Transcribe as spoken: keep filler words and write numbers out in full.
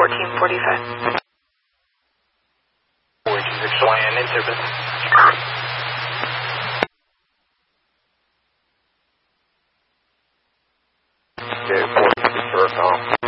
fourteen forty-five. fourteen six land in service. Okay, fourteen six,